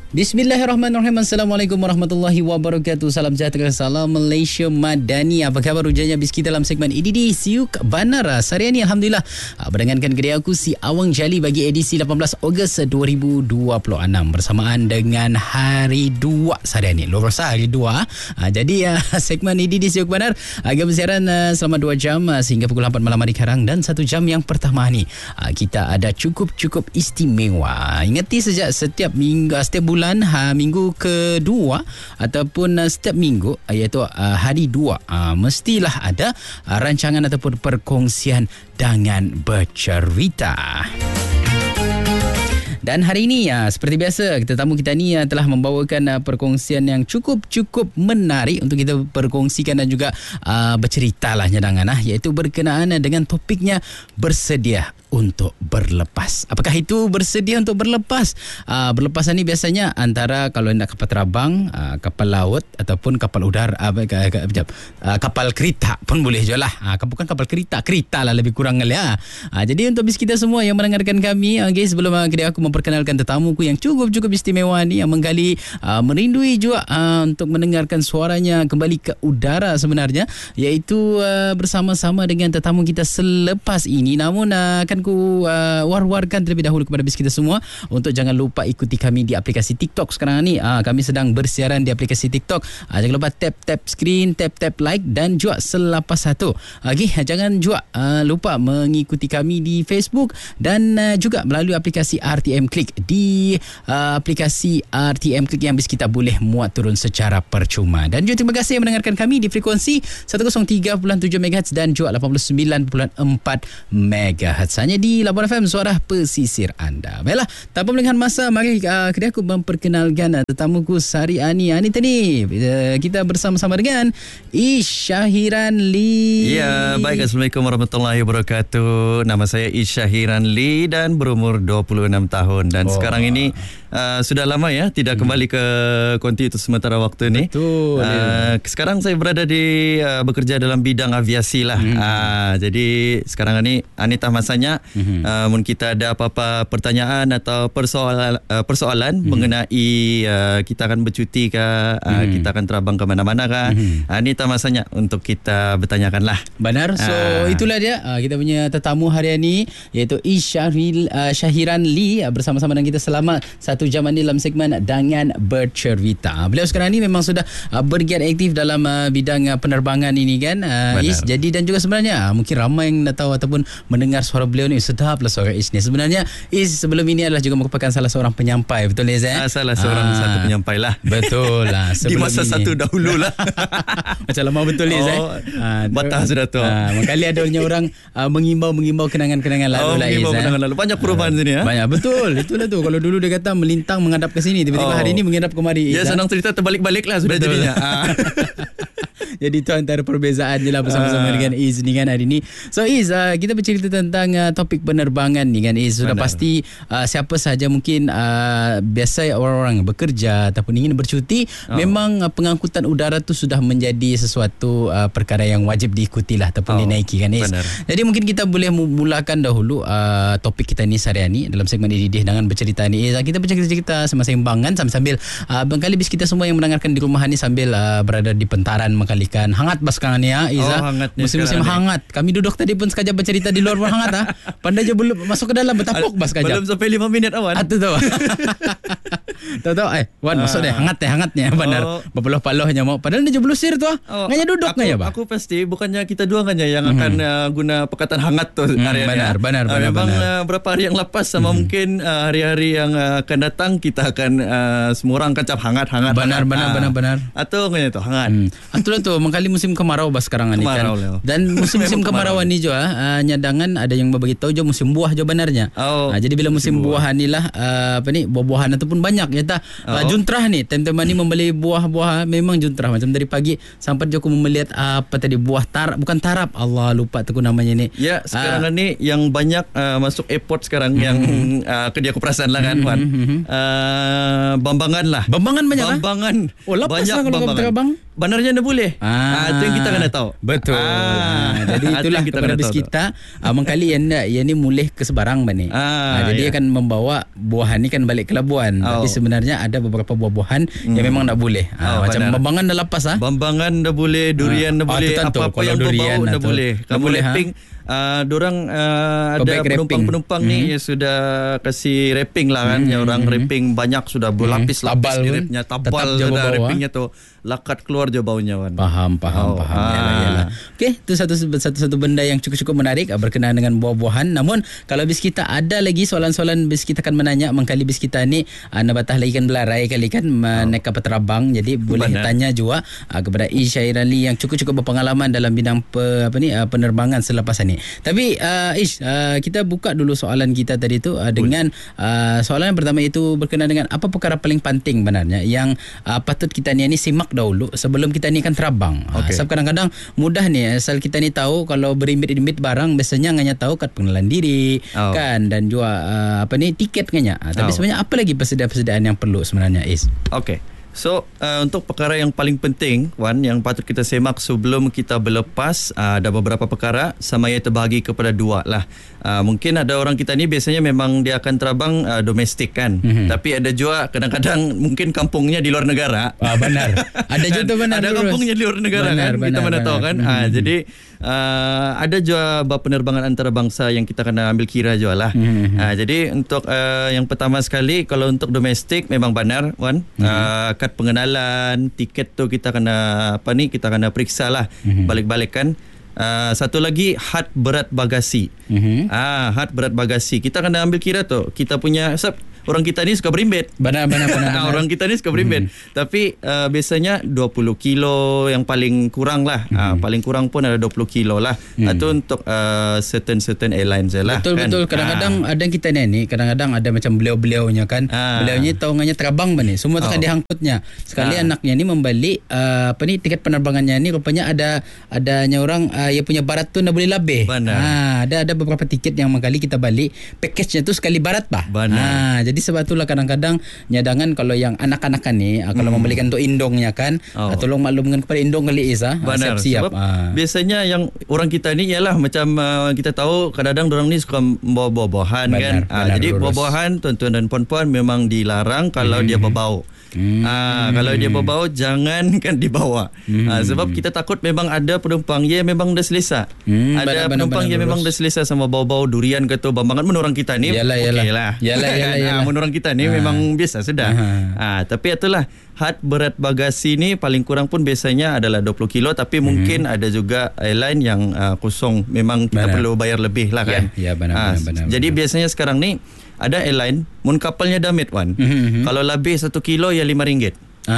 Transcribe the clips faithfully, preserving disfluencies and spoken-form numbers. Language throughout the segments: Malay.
Bismillahirrahmanirrahim. Assalamualaikum warahmatullahi wabarakatuh. Salam sejahtera, salam Malaysia Madani. Apa khabar rujanya bis kita dalam segmen E D D Siuk Banara. Hari ini Alhamdulillah berdengankan kedai aku si Awang Jali bagi edisi lapan belas Ogos dua ribu dua puluh enam bersamaan dengan hari dua hari ini. Luar biasa hari dua. Jadi segmen E D D Siuk Banara akan bersiaran selama dua jam sehingga pukul empat malam hari sekarang, dan satu jam yang pertama ni kita ada cukup-cukup istimewa. Ingati sejak setiap minggu, setiap bulan Ha, minggu kedua ataupun uh, setiap minggu iaitu uh, hari dua uh, mestilah ada uh, rancangan ataupun perkongsian dengan bercerita. Dan hari ini ya, seperti biasa tetamu kita ni ya, telah membawakan uh, perkongsian yang cukup-cukup menarik untuk kita perkongsikan dan juga uh, bercerita lah nyadangan ah, iaitu berkenaan dengan topiknya bersedia untuk berlepas. Apakah itu bersedia untuk berlepas? Uh, berlepasan ni biasanya antara kalau nak kapal terbang, uh, kapal laut ataupun kapal udara, uh, uh, kapal kereta pun boleh je lah. Uh, bukan kapal kereta, kereta lah lebih kurang kali ya. Uh, jadi untuk bis kita semua yang mendengarkan kami, uh, guys, sebelum uh, kedai aku memperkenalkan tetamuku yang cukup-cukup istimewa ni yang menggali, uh, merindui juga uh, untuk mendengarkan suaranya kembali ke udara sebenarnya, iaitu uh, bersama-sama dengan tetamu kita selepas ini. Namun uh, akan ku uh, war-warkan terlebih dahulu kepada bis kita semua untuk jangan lupa ikuti kami di aplikasi TikTok sekarang ni. Uh, kami sedang bersiaran di aplikasi TikTok. Uh, jangan lupa tap-tap screen, tap-tap like dan juga selepas satu. Okay, jangan juga uh, lupa mengikuti kami di Facebook dan uh, juga melalui aplikasi R T M Click. Di uh, aplikasi R T M Click yang bis kita boleh muat turun secara percuma. Dan juga terima kasih yang mendengarkan kami di frekuensi seratus tiga perpuluhan tujuh megahertz dan juga lapan puluh sembilan perpuluhan empat megahertz. Hanya di Labuan F M, suara pesisir anda. Baiklah, tanpa melengahkan masa, mari uh, kedai aku memperkenalkan uh, tetamuku hari ini. Ini tadi uh, kita bersama-sama dengan Is Syahiran Lee. Ya, baik. Assalamualaikum warahmatullahi wabarakatuh. Nama saya Is Syahiran Lee dan berumur dua puluh enam tahun. Dan oh. sekarang ini uh, sudah lama ya tidak hmm. kembali ke konti itu sementara waktu ni. Betul. Uh, sekarang saya berada di uh, bekerja dalam bidang aviasi lah. Hmm. Uh, jadi sekarang ini Anita masanya mm-hmm. uh, mungkin kita ada apa-apa pertanyaan atau persoalan uh, persoalan mm-hmm. mengenai uh, kita akan bercuti ke, uh, mm-hmm. kita akan terbang ke mana-mana ke, mm-hmm. uh, ini masanya untuk kita bertanyakan lah. Benar. So uh. itulah dia uh, kita punya tetamu hari ini, iaitu Is Syahil, uh, Syahiran Lee uh, bersama-sama dengan kita selama satu jam ini dalam segmen Dengan Bercerita. Beliau sekarang ni memang sudah uh, bergiat aktif dalam uh, bidang uh, penerbangan ini kan, uh, Is. Jadi dan juga sebenarnya uh, mungkin ramai yang nak tahu ataupun mendengar suara beliau ni, sedaplah suara Is ni. Sebenarnya Is sebelum ini adalah juga merupakan salah seorang penyampai, betul Is? Eh? Ah, salah seorang ah, satu penyampai lah. Betul lah. Di masa ini. Satu dahulu lah. Macam lama betul Is. Oh, eh? ah, batah sudah tu. Ah, makali adanya orang ah, mengimbau-mengimbau kenangan-kenangan lalu oh, lah Is. Kenangan lalu. Banyak perubahan ah, sini ya. Banyak, betul. Itulah tu. Kalau dulu dia kata melintang menghadap ke sini, tiba-tiba oh. hari ini menghadap kemari. Ya, senang cerita terbalik-balik lah sudah betul. Jadinya. Ah. Jadi itu antara perbezaan je lah bersama-sama uh. dengan Is ni kan hari ni. So Is, uh, kita bercerita tentang uh, topik penerbangan ni kan Is. Sudah Benar. Pasti uh, siapa sahaja mungkin uh, biasa orang-orang bekerja ataupun ingin bercuti, oh. memang uh, pengangkutan udara tu sudah menjadi sesuatu uh, perkara yang wajib diikuti lah ataupun oh. dinaiki kan Is. Benar. Jadi mungkin kita boleh mulakan dahulu uh, topik kita ni seharian ni dalam segmen E D D dengan bercerita ni Is. Uh, kita bercerita-cerita sama-sama kan sambil-sambil uh, bangkali bis kita semua yang mendengarkan di rumah ni sambil uh, berada di pentaran mengkali kan hangat bas sekarang ni ya Iza. Oh, musim-musim hangat. Kami duduk tadi pun sekejap bercerita di luar pun hangat ha. Pandai je belum masuk ke dalam bertapuk bas sekejap. Belum sampai lima minit awan. Atu tu. Tahu-tahu eh Wan masuk deh hangat teh hangatnya benar. Oh. Berpeluh-peluhnya mau padahal dia je belusir tu ah. Oh, nganya duduk ngaya bah. Aku pasti bukannya kita dua nganya yang akan mm-hmm. uh, guna perkataan hangat tu mm, hari ini. Benar, ya. benar, uh, benar. Memang benar. Uh, berapa hari yang lepas sama mm-hmm. mungkin uh, hari-hari yang uh, akan datang kita akan uh, semua orang kacap hangat-hangat. Benar, hangat. benar, uh, benar, benar. Atau nganya tu hangat. Hmm. Atulah tu mengkali musim kemarau bas sekarang ni kan. Leo. Dan musim-musim kemarau ni jo ah uh, nyadangan ada yang bagi tahu jo musim buah jo benarnya. Oh, uh, jadi bila musim, musim buah ni lah uh, apa ni buah-buahan ataupun banyak ya ta. Uh, oh. Juntrah ni teman-teman ni membeli buah-buah memang juntrah macam dari pagi sampai jo aku melihat uh, apa tadi buah tarap bukan tarap Allah lupa tu namanya ni. Ya sekarang uh, ni yang banyak uh, masuk airport sekarang mm-hmm. yang uh, ke dia aku perasan lah kan Wan. Mm-hmm. Uh, bambangan lah. Bambangan banyak Bambangan. Ah? Oh lepas banyak lah kalau kau terbang. bandarnya anda boleh. Ah, itu yang kita kena tahu. Betul. Ah, jadi itulah kita penerbis kita ah, mengkali yang nak yang ni mulih ke sebarang bani. Ah, ah, jadi yeah. akan membawa buahan ni kan balik ke Labuan. Oh. Tapi sebenarnya ada beberapa buah-buahan hmm. yang memang tak boleh. Ah, oh, macam bambangan dah lepas ah. Bambangan dah boleh, durian ah. dah boleh, ah, apa-apa yang berbau dah boleh. Kamu rapping Uh, dorang uh, ada penumpang-penumpang mm-hmm. ni yang sudah kasih rapping lah kan, mm-hmm. yang orang rapping banyak sudah berlapis-lapis mm-hmm. di rapnya, tabal sudah rappingnya tu lakat keluar je baunya kan. Faham, faham, oh, faham. Ah. Yalah, yalah. Okey, itu satu satu satu benda yang cukup-cukup menarik berkenaan dengan buah-buahan. Namun kalau bis kita ada lagi soalan-soalan bis kita akan menanya, mengkali bis kita ni uh, nabatah lagi kan belarai kali kan oh. naik kapal terbang. Jadi boleh Benar. tanya juga uh, kepada Ish Syairali yang cukup-cukup berpengalaman dalam bidang pe, apa ni uh, penerbangan selepas ini. Tapi uh, Ish, uh, kita buka dulu soalan kita tadi tu uh, dengan uh, soalan yang pertama itu berkenaan dengan apa perkara paling penting benarnya yang uh, patut kita ni ni simak dahulu sebelum kita ni kan terbang. Okay. Uh, sebab kadang-kadang mudah ni asal kita ni tahu kalau berimbit-imbit barang biasanya hanya tahu kad pengenalan diri oh. kan dan juga uh, apa ni tiket kanya. Uh, tapi oh. sebenarnya apa lagi persediaan-persediaan yang perlu sebenarnya Ish? Okey. So uh, untuk perkara yang paling penting Wan yang patut kita semak sebelum kita berlepas uh, ada beberapa perkara sama yang terbahagi kepada dua lah. Uh, mungkin ada orang kita ni biasanya memang dia akan terbang uh, domestik kan. Mm-hmm. Tapi ada juga kadang-kadang mungkin kampungnya di luar negara. Ah, benar. Ada juga benar. Ada kampungnya di luar negara benar, kan. Benar, kita mana benar. tahu kan. Mm-hmm. Uh, jadi uh, ada juga penerbangan antarabangsa yang kita kena ambil kira juga lah. Mm-hmm. Uh, jadi untuk uh, yang pertama sekali kalau untuk domestik memang benar Wan. Mm-hmm. Uh, kad pengenalan, tiket tu kita kena apa ni kita kena periksa lah. Mm-hmm. Balik-balik kan. Uh, satu lagi had berat bagasi. Mm-hmm. Ah, had berat bagasi. Kita kena ambil kira tu. Kita punya sebab orang kita ni suka berimbit. Benar benar benar. Orang kita ni suka berimbit. Mm-hmm. Tapi uh, biasanya dua puluh kilo yang paling kurang lah. Mm-hmm. Uh, paling kurang pun ada dua puluh kilo lah. Mm-hmm. Itu untuk uh, certain certain airlines je lah. Betul kan? Betul. Kadang-kadang ah. ada kita ni kadang-kadang ada macam beliau-beliaunya kan. Ah. Beliaunya tahuannya terbang bani. Semua tu oh. kan dihangkutnya. Sekali ah. anaknya ni membalik uh, apa ni tiket penerbangannya ni rupanya ada adanya orang uh, ia punya barat tu dah boleh lebih. Ha, ada ada beberapa tiket yang mengkali kita balik package-nya tu sekali barat bah. Ha, jadi sebab itulah kadang-kadang nyadangan kalau yang anak-anak ni hmm. kalau membelikan untuk indongnya kan oh. tolong maklumkan kepada indong kali Isa ha, siap-siap. Ha. Biasanya yang orang kita ni ialah macam uh, kita tahu kadang-kadang orang ni suka bawa buah-buahan kan. Benar, ha, jadi lurus. Buah-buahan tuan-tuan dan puan-puan memang dilarang kalau hmm. dia berbau. Hmm. Ah, kalau dia berbau jangan kan dibawa. Hmm. Ah, sebab kita takut memang ada penumpang yang memang dah selesa. Hmm, ada benar, penumpang benar, yang benar, memang dah selesa sama bau-bau durian ke tu bambangan menurut kita ni. Yalah, yalah. Okey lah. Yalah, yalah, yalah. Ah, menurut kita ni ah. memang biasa sudah. Ah, tapi itulah had berat bagasi ni paling kurang pun biasanya adalah dua puluh kilo tapi hmm. mungkin ada juga airline yang uh, kosong memang kita benar. perlu bayar lebih lah kan. Ya, ya benar, ah, benar, benar. Jadi benar. biasanya sekarang ni ada airline mun kapalnya damit Wan. Mm-hmm. Kalau lebih satu kilo ya lima ringgit.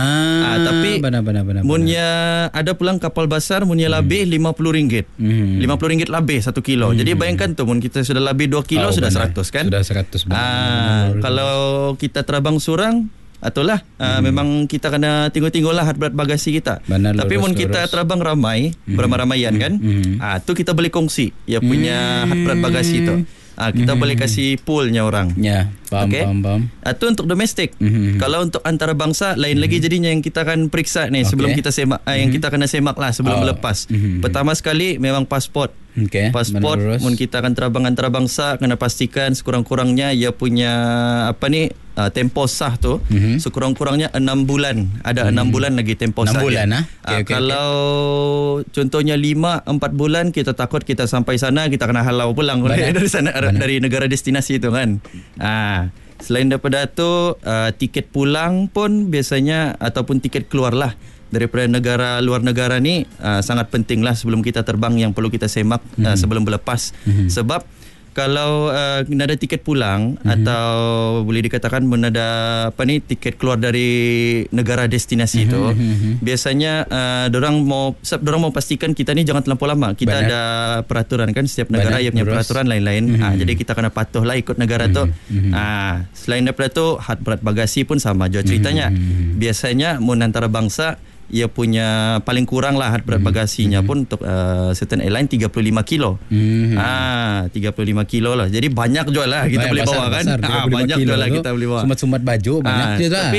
Ah, ah tapi benar benar benar. Munnya ada pulang kapal besar munnya mm. lebih lima puluh ringgit. Mm. lima puluh ringgit lebih satu kilo. Mm. Jadi bayangkan tu mun kita sudah lebih dua kilo oh, sudah benar. seratus kan? Sudah seratus benar. Ah, benar, benar. Kalau kita terbang surang atulah mm. uh, memang kita kena tengok-tengoklah had berat bagasi kita. Benar, tapi mun kita terbang ramai, mm. beramai-ramaian mm. kan? Mm. Ah, tu kita boleh kongsi ia punya mm. had berat bagasi tu. Ah, kita mm-hmm. boleh kasih poolnya orang. Ya, faham, okay? faham, faham. Ah, itu untuk domestik. Mm-hmm. Kalau untuk antarabangsa, lain mm-hmm. lagi jadinya yang kita akan periksa ni okay. sebelum kita semak, mm-hmm. ah, yang kita kena semak lah sebelum oh. melepas. Mm-hmm. Pertama sekali memang pasport. Okay. Pasport, mun kita akan terbang antarabangsa, kena pastikan sekurang-kurangnya ia punya apa ni uh, tempoh sah tu mm-hmm. sekurang-kurangnya enam bulan. Ada mm-hmm. enam bulan lagi tempoh sah. enam bulan ah. Okay, uh, okay, kalau okay. contohnya lima empat bulan kita takut kita sampai sana kita kena halau pulang oleh dari sana Benar. dari negara destinasi itu kan. Ah, selain daripada tu uh, tiket pulang pun biasanya ataupun tiket keluarlah daripada negara luar negara ni uh, sangat pentinglah sebelum kita terbang yang perlu kita semak mm-hmm. uh, sebelum berlepas mm-hmm. sebab kalau uh, ada tiket pulang mm-hmm. atau boleh dikatakan ada apa ni tiket keluar dari negara destinasi mm-hmm. itu mm-hmm. biasanya uh, dorang mau dorang mau pastikan kita ni jangan terlampau lama. Kita Benar. ada peraturan kan setiap negara ia punya peraturan lain-lain. Mm-hmm. Ha, jadi kita kena patuhlah ikut negara mm-hmm. tu. Mm-hmm. Ha, selain daripada tu had berat bagasi pun sama juga ceritanya. Mm-hmm. Biasanya mun antarabangsa ia punya paling kurang lah had berat bagasinya mm-hmm. pun untuk uh, certain airline tiga puluh lima kilo. Mm-hmm. Ah, tiga puluh lima kilo lah. Jadi banyak jual lah kita banyak boleh bawa kan. Ah, banyak jual lah kita boleh bawa. Sumat-sumat baju banyak ah, je lah. Tapi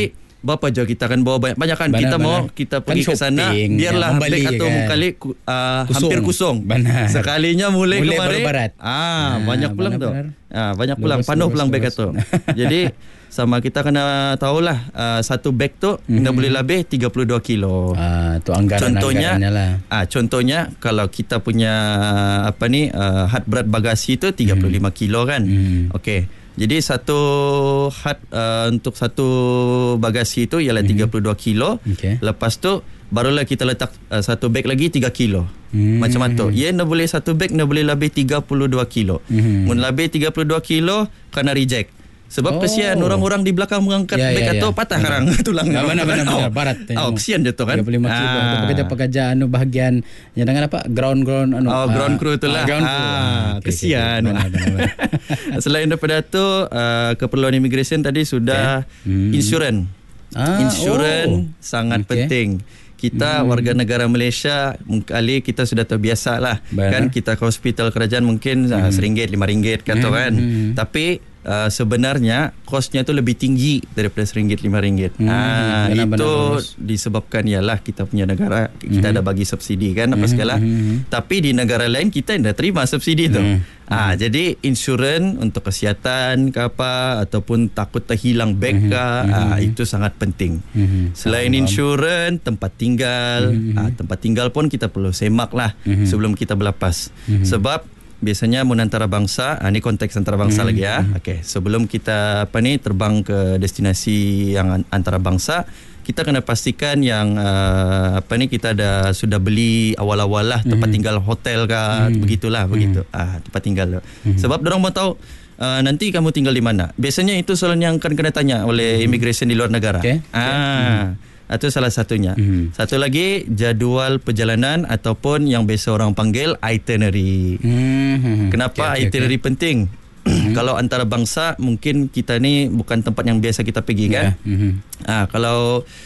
berapa je kita akan bawa banyak-banyak kan. Benar, kita benar. mau kita pergi Kan ke sana shopping, biarlah ya, membeli beg atau kan. kali uh, Kosong. hampir kosong. Benar. Sekalinya mulai, Mulai kemarin berberat. ah, Ah, banyak pulang tu. benar-benar. Ah, banyak pulang Lurus, panuh lurus, pulang beg lurus. tu. Jadi sama kita kena tahulah uh, satu beg tu mm-hmm. tak boleh lebih tiga puluh dua kilo. Ah, tu anggaran Contohnya anggarannya lah. ah contohnya kalau kita punya apa ni uh, had berat bagasi tu tiga puluh lima kilo kan. Hmm. Okey. Jadi satu had uh, untuk satu bagasi tu ialah tiga puluh dua kilo. Okey. Lepas tu barulah kita letak uh, satu beg lagi tiga kilo. Hmm. Macam tu. Ia nak boleh satu beg nak boleh lebih tiga puluh dua kilo. Hmm. Mun lebih tiga puluh dua kilo kena reject. Sebab Oh. kesian orang-orang di belakang mengangkat Ya, beg ya, atau ya. patah Benar. karang tulang. Ya, benar, benar, Oh. benar. Barat. Oh, kesian dia tu kan. tiga puluh lima kilo. Ah. Untuk pekerja-pekerja anu bahagian yang dengan apa? Ground ground anu. Oh, ground crew tu lah. ground crew. Ah, okey, kesian. okey, okey. Benar, benar, benar. Selain daripada tu, uh, keperluan immigration tadi sudah Okay. Hmm. insurans. Ah, Insurans oh. sangat Okey. penting. Kita hmm. warga negara Malaysia, mungkin kita sudah terbiasa lah. Benar. Kan kita ke hospital kerajaan mungkin hmm. seringgit, lima ringgit kata Hmm. kan. Hmm. Tapi uh, sebenarnya kosnya tu lebih tinggi daripada seringgit, lima ringgit. Hmm. Ah, Benar-benar itu bagus. disebabkan ialah kita punya negara, kita Hmm. ada bagi subsidi kan apa Hmm. segala. Hmm. Tapi di negara lain kita dah terima subsidi tu. Hmm. Ah, jadi insurans untuk kesihatan ke apa ataupun takut terhilang beg ke, ah, itu sangat penting. Hmm. Selain insurans, tempat tinggal, ah, tempat tinggal pun kita perlu semak lah sebelum kita berlepas. Sebab biasanya mun antarabangsa, ah, ni konteks antarabangsa lagi ya. Okey, sebelum kita apa ni terbang ke destinasi yang an- antarabangsa, kita kena pastikan yang uh, apa ni kita ada sudah beli awal-awal lah tempat tinggal hotel ke, begitulah begitu. Ah, tempat tinggal. Sebab dorang mau tahu uh, nanti kamu tinggal di mana. Biasanya itu soalan yang akan kena tanya oleh immigration di luar negara. Okey. Ah, itu salah satunya. Hmm. Satu lagi jadual perjalanan ataupun yang biasa orang panggil itinerary. Hmm. Kenapa Okey, okey, itinerary penting? Kalau antara bangsa mungkin kita ni bukan tempat yang biasa kita pergi kan. Ya. Hmm. Ah, kalau